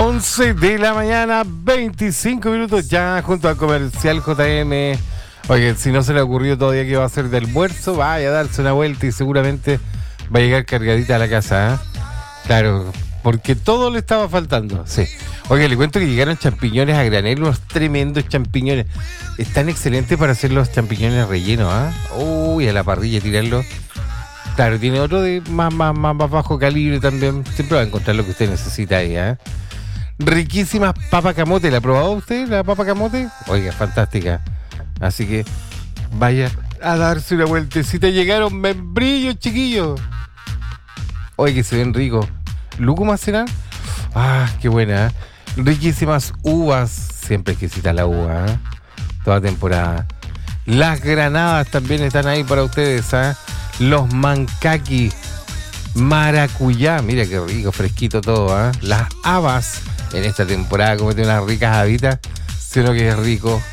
11 de la mañana, 25 minutos ya junto al Comercial JM. Oye, si no se le ha ocurrido todavía que va a hacer de almuerzo, vaya a darse una vuelta y seguramente va a llegar cargadita a la casa, ¿eh? Claro, porque todo le estaba faltando, sí. Oye, le cuento que llegaron champiñones a granel, unos tremendos champiñones. Están excelentes para hacer los champiñones rellenos, ¿ah? Uy, a la parrilla tirarlos. Claro, tiene otro de más bajo calibre también. Siempre va a encontrar lo que usted necesita ahí, ¿eh? Riquísimas papa camote. ¿La ha probado usted, la papa camote? Oiga, fantástica. Así que vaya a darse una vueltecita. Llegaron membrillos, chiquillos. Oye, que se ven ricos. ¿Lúcuma será? Ah, qué buena, ¿eh? Riquísimas uvas. Siempre exquisita la uva, ¿eh? Toda temporada. Las granadas también están ahí para ustedes, ¿eh? Los mancaki, maracuyá, mira qué rico, fresquito todo, ¿eh? Las habas, en esta temporada cometen unas ricas habitas, sino que es rico,